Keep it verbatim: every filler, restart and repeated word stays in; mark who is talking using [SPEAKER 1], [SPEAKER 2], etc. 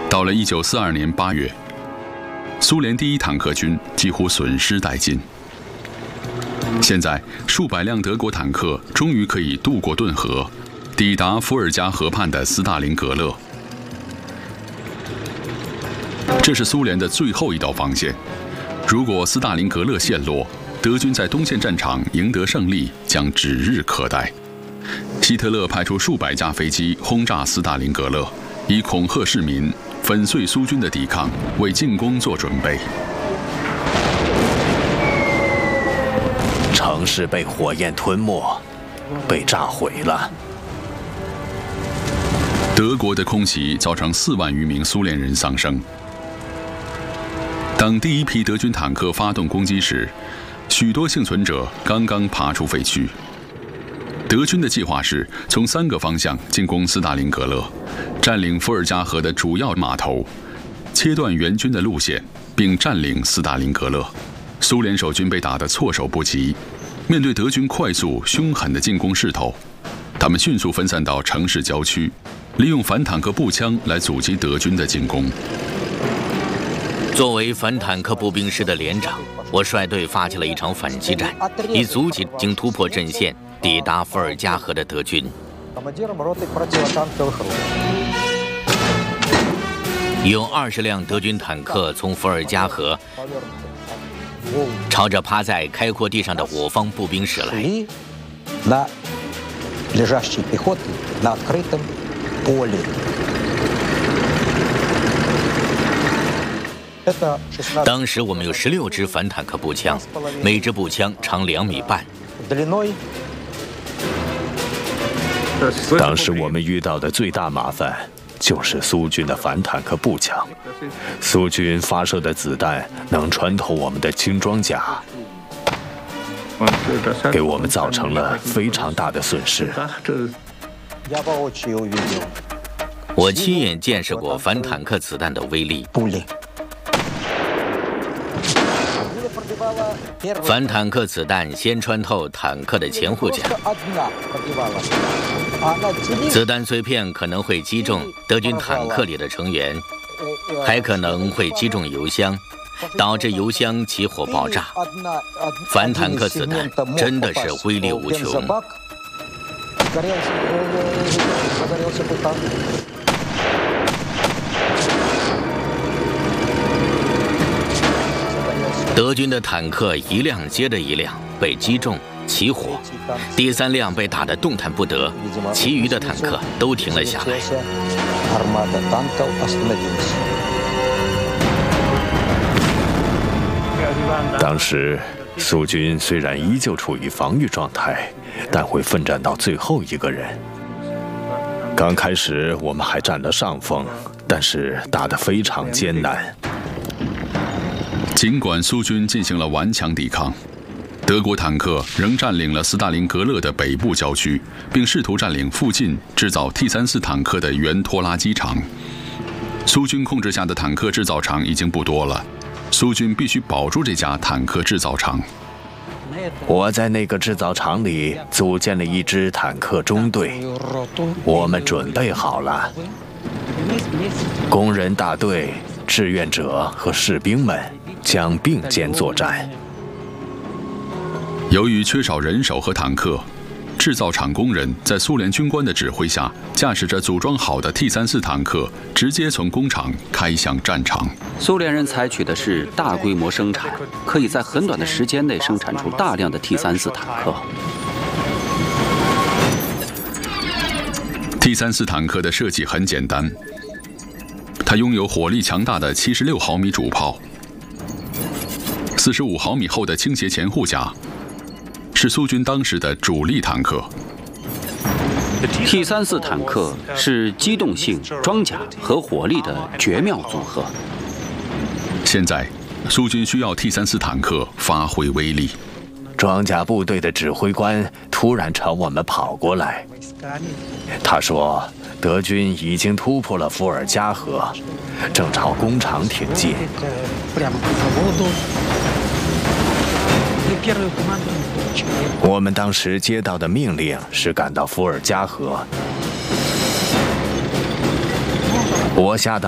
[SPEAKER 1] 到了一九四二年八月，苏联第一坦克军几乎损失殆尽。现在，数百辆德国坦克终于可以渡过顿河，抵达伏尔加河畔的斯大林格勒。这是苏联的最后一道防线。如果斯大林格勒陷落，德军在东线战场赢得胜利将指日可待。希特勒派出数百架飞机轰炸斯大林格勒，以恐吓市民，粉碎苏军的抵抗，为进攻做准备。
[SPEAKER 2] 城市被火焰吞没，被炸毁了。
[SPEAKER 1] 德国的空袭造成四万余名苏联人丧生。当第一批德军坦克发动攻击时，许多幸存者刚刚爬出废墟。德军的计划是从三个方向进攻斯大林格勒，占领伏尔加河的主要码头，切断援军的路线，并占领斯大林格勒。苏联守军被打得措手不及。面对德军快速凶狠的进攻势头，他们迅速分散到城市郊区，利用反坦克步枪来阻击德军的进攻。
[SPEAKER 3] 作为反坦克步兵师的连长，我率队发起了一场反击战，以阻击经突破阵线抵达伏尔加河的德军。有二十辆德军坦克从伏尔加河朝着趴在开阔地上的我方步兵驶来。当时我们有十六支反坦克步枪，每支步枪长两米半。
[SPEAKER 2] 当时我们遇到的最大麻烦就是苏军的反坦克步枪，苏军发射的子弹能穿透我们的轻装甲，给我们造成了非常大的损失。
[SPEAKER 3] 我亲眼见识过反坦克子弹的威力。反坦克子弹先穿透坦克的前护甲，子弹碎片可能会击中德军坦克里的成员，还可能会击中油箱，导致油箱起火爆炸。反坦克子弹真的是威力无穷。德军的坦克一辆接着一辆被击中起火，第三辆被打得动弹不得，其余的坦克都停了下来。
[SPEAKER 2] 当时苏军虽然依旧处于防御状态，但会奋战到最后一个人。刚开始我们还占了上风，但是打得非常艰难。
[SPEAKER 1] 尽管苏军进行了顽强抵抗，德国坦克仍占领了斯大林格勒的北部郊区，并试图占领附近制造 T 三十四坦克的原拖拉机厂。苏军控制下的坦克制造厂已经不多了，苏军必须保住这家坦克制造厂。
[SPEAKER 2] 我在那个制造厂里组建了一支坦克中队，我们准备好了。工人大队、志愿者和士兵们将并肩作战。
[SPEAKER 1] 由于缺少人手和坦克，制造厂工人在苏联军官的指挥下，驾驶着组装好的 T 三十四坦克，直接从工厂开向战场。
[SPEAKER 4] 苏联人采取的是大规模生产，可以在很短的时间内生产出大量的 T 三十四坦克。
[SPEAKER 1] T 三十四坦克的设计很简单，它拥有火力强大的七十六毫米主炮，四十五毫米厚的倾斜前护甲，是苏军当时的主力坦克。
[SPEAKER 4] T 三十四坦克是机动性、装甲和火力的绝妙组合。
[SPEAKER 1] 现在，苏军需要 T 三十四坦克发挥威力。
[SPEAKER 2] 装甲部队的指挥官突然朝我们跑过来，他说：“德军已经突破了伏尔加河，正朝工厂挺进。”我们当时接到的命令是赶到伏尔加河。我下达